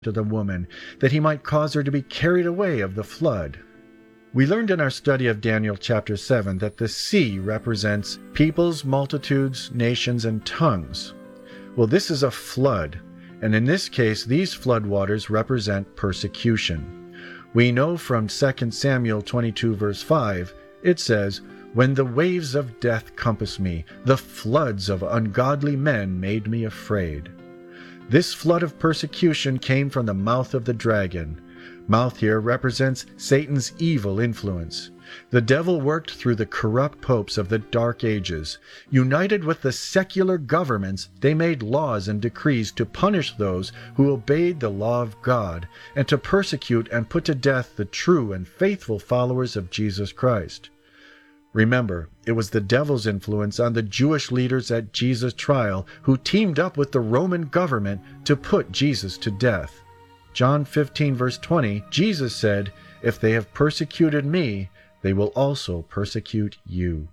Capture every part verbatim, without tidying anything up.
to the woman, that he might cause her to be carried away of the flood. We learned in our study of Daniel chapter seven that the sea represents peoples, multitudes, nations, and tongues. Well, this is a flood, and in this case, these floodwaters represent persecution. We know from Second Samuel twenty-two verse five, it says, "When the waves of death compassed me, the floods of ungodly men made me afraid." This flood of persecution came from the mouth of the dragon. Mouth here represents Satan's evil influence. The devil worked through the corrupt popes of the Dark Ages. United with the secular governments, they made laws and decrees to punish those who obeyed the law of God, and to persecute and put to death the true and faithful followers of Jesus Christ. Remember, it was the devil's influence on the Jewish leaders at Jesus' trial who teamed up with the Roman government to put Jesus to death. John fifteen verse twenty, Jesus said, "If they have persecuted me, they will also persecute you."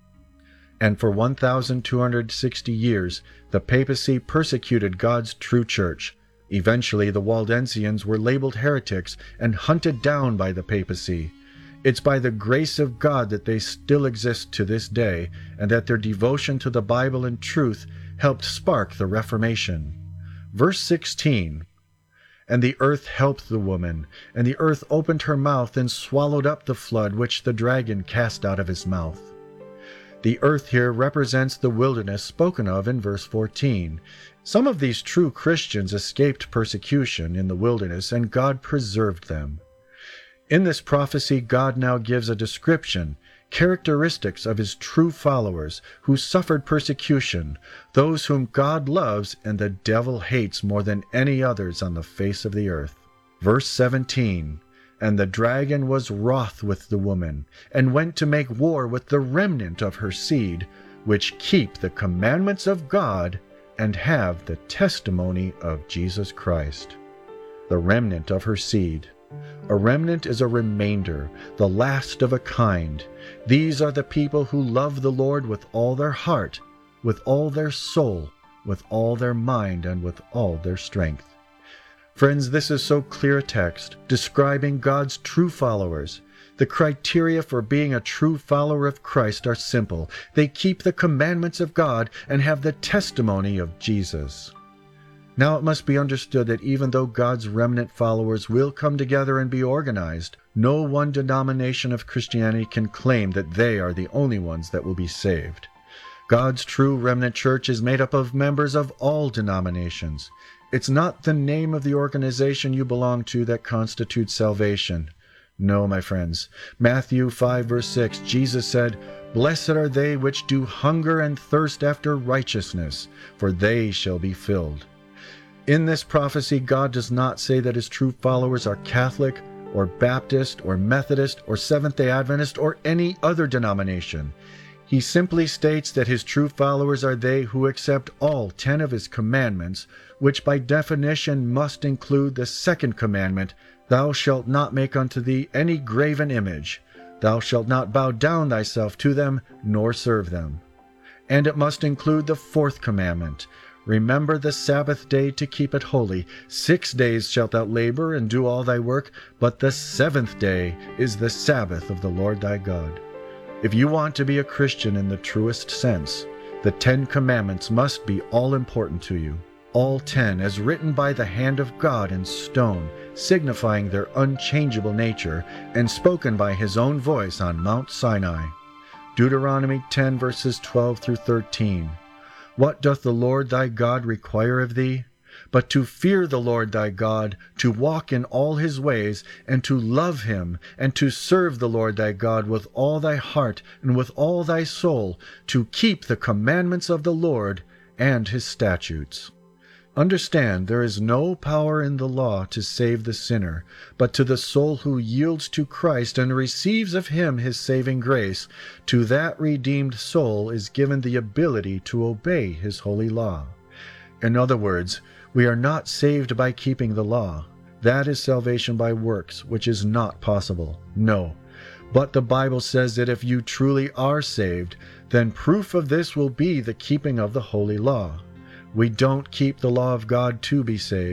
And for one thousand two hundred sixty years, the papacy persecuted God's true church. Eventually, the Waldensians were labeled heretics and hunted down by the papacy. It's by the grace of God that they still exist to this day, and that their devotion to the Bible and truth helped spark the Reformation. Verse sixteen, "And the earth helped the woman, and the earth opened her mouth and swallowed up the flood which the dragon cast out of his mouth." The earth here represents the wilderness spoken of in verse fourteen. Some of these true Christians escaped persecution in the wilderness, and God preserved them. In this prophecy, God now gives a description, characteristics of his true followers who suffered persecution, those whom God loves and the devil hates more than any others on the face of the earth. Verse seventeen, "And the dragon was wroth with the woman, and went to make war with the remnant of her seed, which keep the commandments of God and have the testimony of Jesus Christ." The remnant of her seed. A remnant is a remainder, the last of a kind. These are the people who love the Lord with all their heart, with all their soul, with all their mind, and with all their strength. Friends, this is so clear a text describing God's true followers. The criteria for being a true follower of Christ are simple. They keep the commandments of God and have the testimony of Jesus. Now it must be understood that even though God's remnant followers will come together and be organized, no one denomination of Christianity can claim that they are the only ones that will be saved. God's true remnant church is made up of members of all denominations. It's not the name of the organization you belong to that constitutes salvation. No, my friends. Matthew five verse six, Jesus said, "Blessed are they which do hunger and thirst after righteousness, for they shall be filled." In this prophecy, God does not say that his true followers are Catholic, or Baptist, or Methodist, or Seventh-day Adventist, or any other denomination. He simply states that his true followers are they who accept all ten of his commandments, which by definition must include the second commandment, "Thou shalt not make unto thee any graven image. Thou shalt not bow down thyself to them, nor serve them." And it must include the fourth commandment, "Remember the Sabbath day to keep it holy. Six days shalt thou labor and do all thy work, but the seventh day is the Sabbath of the Lord thy God." If you want to be a Christian in the truest sense, the Ten Commandments must be all important to you. All ten as written by the hand of God in stone, signifying their unchangeable nature, and spoken by his own voice on Mount Sinai. Deuteronomy ten verses twelve through thirteen. "What doth the Lord thy God require of thee? But to fear the Lord thy God, to walk in all his ways, and to love him, and to serve the Lord thy God with all thy heart and with all thy soul, to keep the commandments of the Lord and his statutes." Understand, there is no power in the law to save the sinner, but to the soul who yields to Christ and receives of him his saving grace, to that redeemed soul is given the ability to obey his holy law. In other words, we are not saved by keeping the law. That is salvation by works, which is not possible. No. But the Bible says that if you truly are saved, then proof of this will be the keeping of the holy law. We don't keep the law of God to be saved.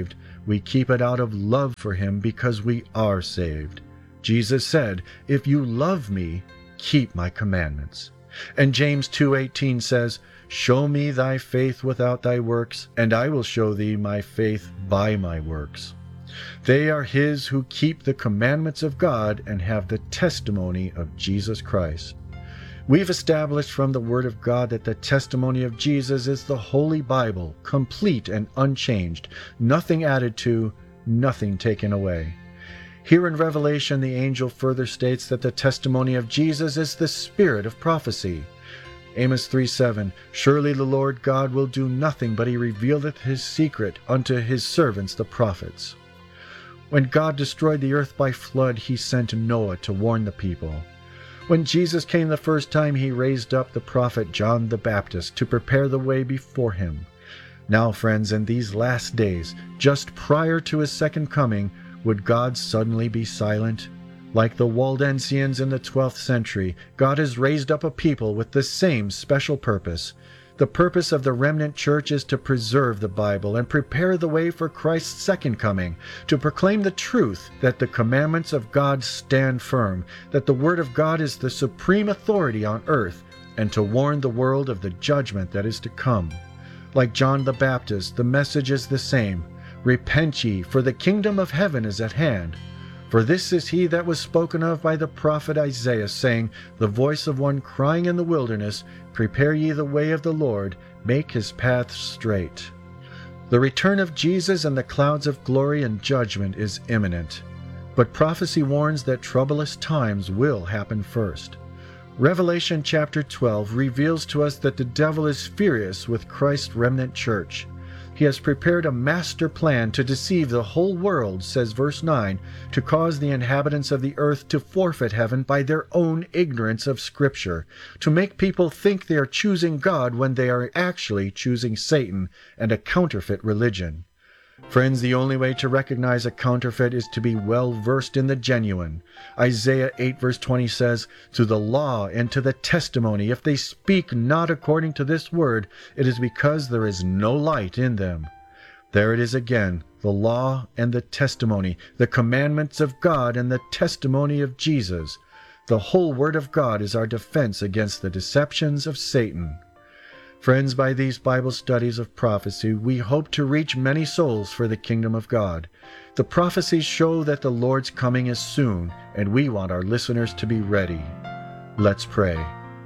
We keep it out of love for him because we are saved. Jesus said, "If you love me, keep my commandments." And James two eighteen says, "Show me thy faith without thy works, and I will show thee my faith by my works." They are his who keep the commandments of God and have the testimony of Jesus Christ. We've established from the Word of God that the testimony of Jesus is the Holy Bible, complete and unchanged, nothing added to, nothing taken away. Here in Revelation, the angel further states that the testimony of Jesus is the spirit of prophecy. Amos three seven, "Surely the Lord God will do nothing, but he revealeth his secret unto his servants the prophets." When God destroyed the earth by flood, he sent Noah to warn the people. When Jesus came the first time, he raised up the prophet John the Baptist to prepare the way before him. Now, friends, in these last days, just prior to his second coming, would God suddenly be silent? Like the Waldensians in the twelfth century, God has raised up a people with the same special purpose. The purpose of the remnant church is to preserve the Bible and prepare the way for Christ's second coming, to proclaim the truth that the commandments of God stand firm, that the Word of God is the supreme authority on earth, and to warn the world of the judgment that is to come. Like John the Baptist, the message is the same. Repent ye, for the kingdom of heaven is at hand. For this is he that was spoken of by the prophet Isaiah, saying, "The voice of one crying in the wilderness, Prepare ye the way of the Lord, make his paths straight." The return of Jesus and the clouds of glory and judgment is imminent. But prophecy warns that troublous times will happen first. Revelation chapter twelve reveals to us that the devil is furious with Christ's remnant church. He has prepared a master plan to deceive the whole world, says verse nine, to cause the inhabitants of the earth to forfeit heaven by their own ignorance of Scripture, to make people think they are choosing God when they are actually choosing Satan and a counterfeit religion. Friends, the only way to recognize a counterfeit is to be well versed in the genuine. Isaiah eight verse twenty says, "To the law and to the testimony, if they speak not according to this word, it is because there is no light in them." There it is again, the law and the testimony, the commandments of God and the testimony of Jesus. The whole Word of God is our defense against the deceptions of Satan. Friends, by these Bible studies of prophecy, we hope to reach many souls for the kingdom of God. The prophecies show that the Lord's coming is soon, and we want our listeners to be ready. Let's pray.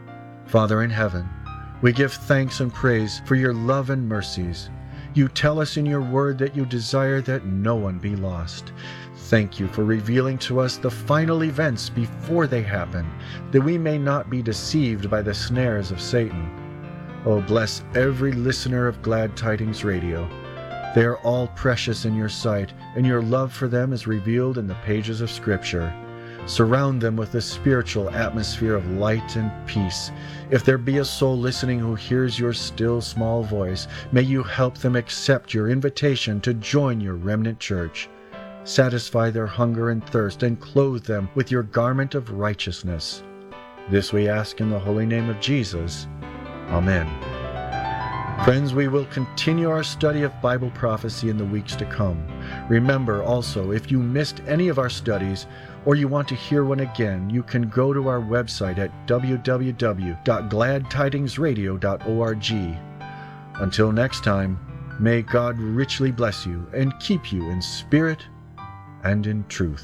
Father in heaven, we give thanks and praise for your love and mercies. You tell us in your word that you desire that no one be lost. Thank you for revealing to us the final events before they happen, that we may not be deceived by the snares of Satan. Oh, bless every listener of Glad Tidings Radio. They are all precious in your sight, and your love for them is revealed in the pages of Scripture. Surround them with a spiritual atmosphere of light and peace. If there be a soul listening who hears your still small voice, may you help them accept your invitation to join your remnant church. Satisfy their hunger and thirst, and clothe them with your garment of righteousness. This we ask in the holy name of Jesus. Amen. Friends, we will continue our study of Bible prophecy in the weeks to come. Remember also, if you missed any of our studies or you want to hear one again, you can go to our website at w w w dot glad tidings radio dot org. Until next time, may God richly bless you and keep you in spirit and in truth.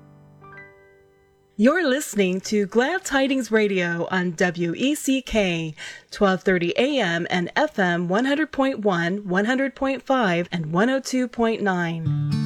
You're listening to Glad Tidings Radio on W E C K, twelve thirty A M and F M one hundred point one, one hundred point five, and one oh two point nine.